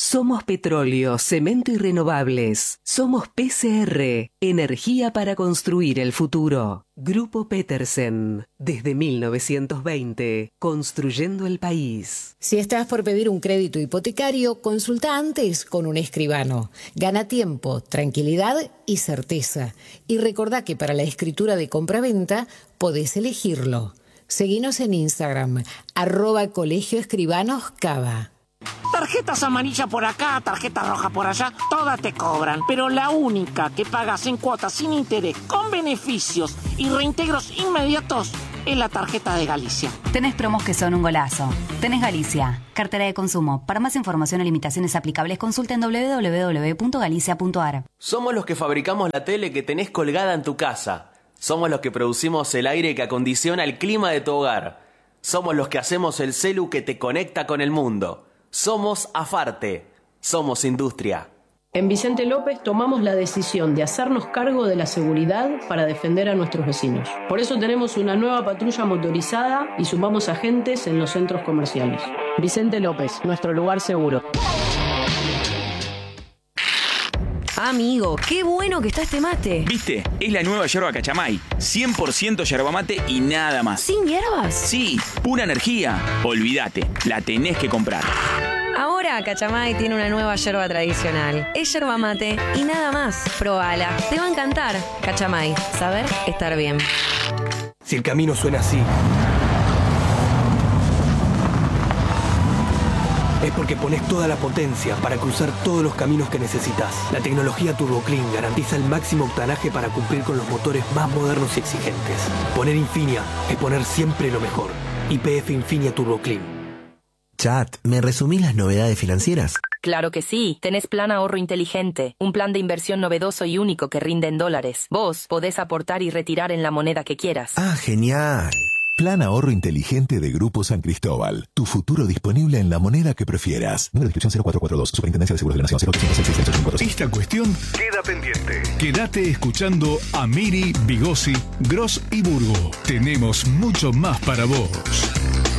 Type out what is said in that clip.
Somos petróleo, cemento y renovables. Somos PCR, energía para construir el futuro. Grupo Petersen, desde 1920, construyendo el país. Si estás por pedir un crédito hipotecario, consulta antes con un escribano. Gana tiempo, tranquilidad y certeza. Y recordá que para la escritura de compraventa podés elegirlo. Seguinos en Instagram, @colegioescribanoscava. Tarjetas amarillas por acá, tarjeta roja por allá, todas te cobran. Pero la única que pagas en cuotas sin interés, con beneficios y reintegros inmediatos, es la tarjeta de Galicia. Tenés promos que son un golazo. Tenés Galicia, cartera de consumo. Para más información o limitaciones aplicables, consulta en www.galicia.ar. Somos los que fabricamos la tele que tenés colgada en tu casa. Somos los que producimos el aire que acondiciona el clima de tu hogar. Somos los que hacemos el celu que te conecta con el mundo. Somos Afarte. Somos industria. En Vicente López tomamos la decisión de hacernos cargo de la seguridad para defender a nuestros vecinos. Por eso tenemos una nueva patrulla motorizada y sumamos agentes en los centros comerciales. Vicente López, nuestro lugar seguro. Amigo, qué bueno que está este mate. ¿Viste? Es la nueva yerba Cachamay. 100% yerba mate y nada más. ¿Sin hierbas? Sí, pura energía. Olvídate, la tenés que comprar. Ahora Cachamay tiene una nueva yerba tradicional. Es yerba mate y nada más. Probala, te va a encantar. Cachamay, saber estar bien. Si el camino suena así, es porque pones toda la potencia para cruzar todos los caminos que necesitas. La tecnología Turbo Clean garantiza el máximo octanaje para cumplir con los motores más modernos y exigentes. Poner Infinia es poner siempre lo mejor. YPF Infinia Turbo Clean. Chat, ¿me resumís las novedades financieras? Claro que sí. Tenés Plan Ahorro Inteligente, un plan de inversión novedoso y único que rinde en dólares. Vos podés aportar y retirar en la moneda que quieras. Ah, genial. Plan Ahorro Inteligente de Grupo San Cristóbal. Tu futuro disponible en la moneda que prefieras. Número de inscripción 0442. Superintendencia de Seguros de la Nación 0800 Esta cuestión queda pendiente. Quédate escuchando a Miri, Bigosi, Gross y Burgo. Tenemos mucho más para vos.